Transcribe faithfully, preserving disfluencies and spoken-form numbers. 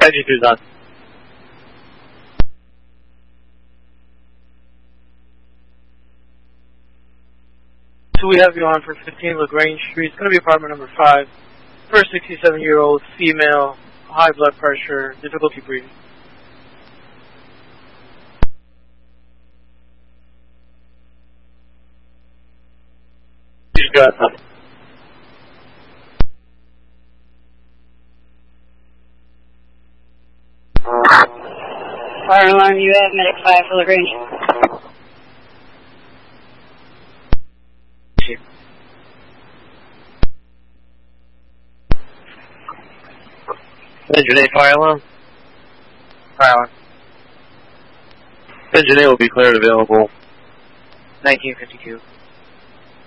Engine two's on. So we have you on for fifteen LaGrange Street. It's going to be apartment number five. For a sixty-seven-year-old female, high blood pressure, difficulty breathing. She's got uh, Fire alarm, you have medic five for LaGrange. Engine eight fire alarm. Fire alarm. Engine eight will be cleared available. nineteen fifty-two.